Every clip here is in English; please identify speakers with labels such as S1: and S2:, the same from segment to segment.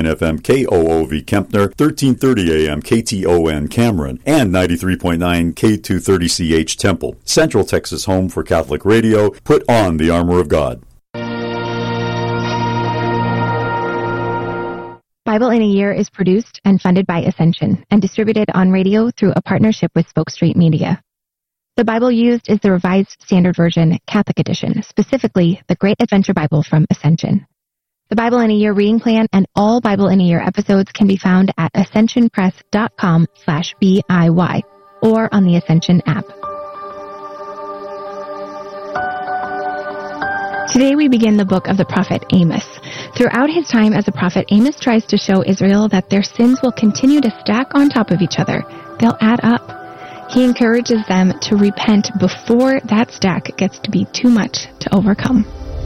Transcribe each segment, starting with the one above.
S1: FM KOOV Kempner, 1330 AM KTON Cameron, and 93.9 K230CH Temple. Central Texas home for Catholic radio. Put on the armor of God.
S2: Bible in a Year is produced and funded by Ascension and distributed on radio through a partnership with Spoke Street Media. The Bible used is the Revised Standard Version Catholic Edition, specifically the Great Adventure Bible from Ascension. The Bible in a Year reading plan and all Bible in a Year episodes can be found at ascensionpress.com/BIY or on the Ascension app. Today we begin the book of the prophet Amos. Throughout his time as a prophet, Amos tries to show Israel that their sins will continue to stack on top of each other. They'll add up. He encourages them to repent before that stack gets to be too much to overcome.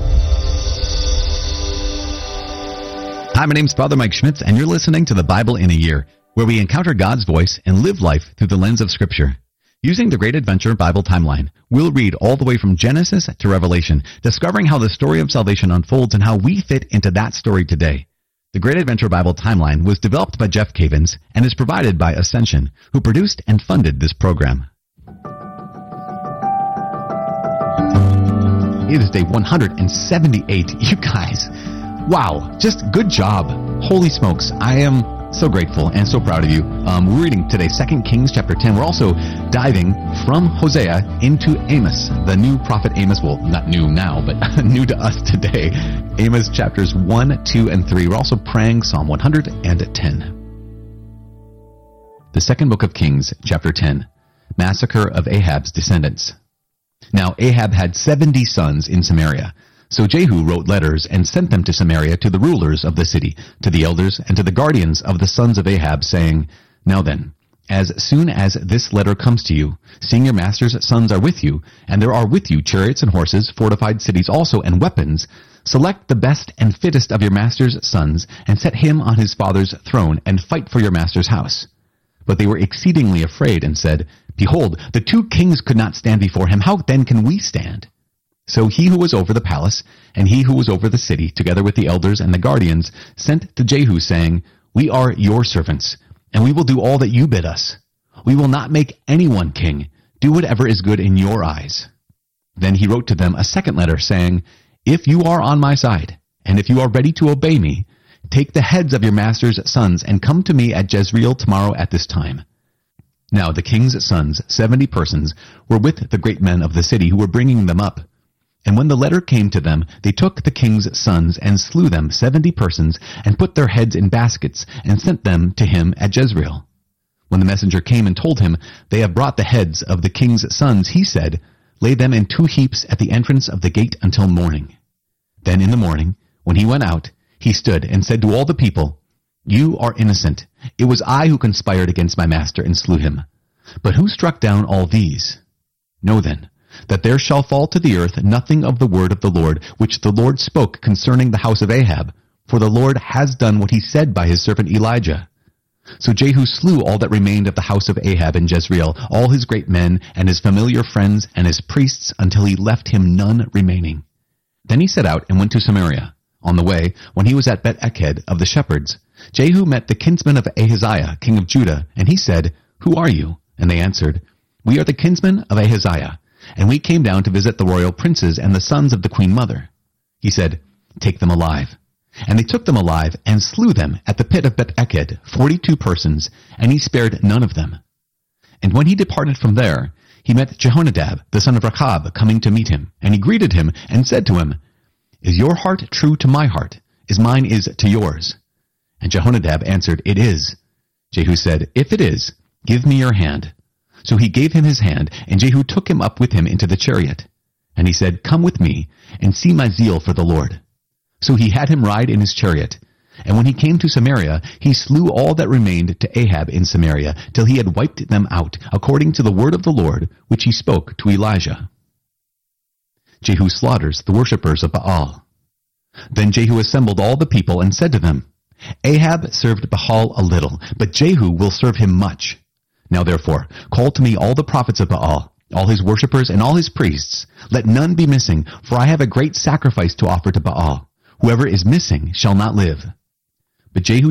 S3: Hi, my name's Father Mike Schmitz, and you're listening to the Bible in a Year, where we encounter God's voice and live life through the lens of Scripture. Using the Great Adventure Bible timeline, we'll read all the way from Genesis to Revelation, discovering how the story of salvation unfolds and how we fit into that story today. The Great Adventure Bible timeline was developed by Jeff Cavins and is provided by Ascension, who produced and funded this program. It is day 178. You guys, wow, just good job. Holy smokes, I am so grateful and so proud of you. We're reading today 2 Kings chapter 10. We're also diving from Hosea into Amos, the new prophet Amos. Well, not new now, but new to us today. Amos chapters 1, 2, and 3. We're also praying Psalm 110. The second book of Kings, chapter 10. Massacre of Ahab's descendants. Now Ahab had 70 sons in Samaria. So Jehu wrote letters and sent them to Samaria to the rulers of the city, to the elders, and to the guardians of the sons of Ahab, saying, Now then, as soon as this letter comes to you, seeing your master's sons are with you, and there are with you chariots and horses, fortified cities also, and weapons, select the best and fittest of your master's sons, and set him on his father's throne, and fight for your master's house. But they were exceedingly afraid, and said, Behold, the 2 kings could not stand before him. How then can we stand? So he who was over the palace, and he who was over the city, together with the elders and the guardians, sent to Jehu, saying, We are your servants, and we will do all that you bid us. We will not make anyone king. Do whatever is good in your eyes. Then he wrote to them a second letter, saying, If you are on my side, and if you are ready to obey me, take the heads of your master's sons, and come to me at Jezreel tomorrow at this time. Now the king's sons, 70 persons, were with the great men of the city who were bringing them up. And when the letter came to them, they took the king's sons and slew them, 70 persons, and put their heads in baskets, and sent them to him at Jezreel. When the messenger came and told him, They have brought the heads of the king's sons, he said, Lay them in 2 heaps at the entrance of the gate until morning. Then in the morning, when he went out, he stood and said to all the people, You are innocent. It was I who conspired against my master and slew him. But who struck down all these? Know then, that there shall fall to the earth nothing of the word of the Lord, which the Lord spoke concerning the house of Ahab, for the Lord has done what he said by his servant Elijah. So Jehu slew all that remained of the house of Ahab in Jezreel, all his great men, and his familiar friends, and his priests, until he left him none remaining. Then he set out and went to Samaria. On the way, when he was at Bet-Eked of the shepherds, Jehu met the kinsmen of Ahaziah, king of Judah, and he said, Who are you? And they answered, We are the kinsmen of Ahaziah, and we came down to visit the royal princes and the sons of the queen mother. He said, Take them alive. And they took them alive and slew them at the pit of Bet-Eked, 42 persons, and he spared none of them. And when he departed from there, he met Jehonadab, the son of Rechab, coming to meet him. And he greeted him and said to him, Is your heart true to my heart, as mine is to yours? And Jehonadab answered, It is. Jehu said, If it is, give me your hand. So he gave him his hand, and Jehu took him up with him into the chariot. And he said, Come with me, and see my zeal for the Lord. So he had him ride in his chariot. And when he came to Samaria, he slew all that remained to Ahab in Samaria, till he had wiped them out, according to the word of the Lord, which he spoke to Elijah. Jehu slaughters the worshippers of Baal. Then Jehu assembled all the people and said to them, Ahab served Baal a little, but Jehu will serve him much. Now therefore, call to me all the prophets of Baal, all his worshippers and all his priests. Let none be missing, for I have a great sacrifice to offer to Baal. Whoever is missing shall not live. But Jehu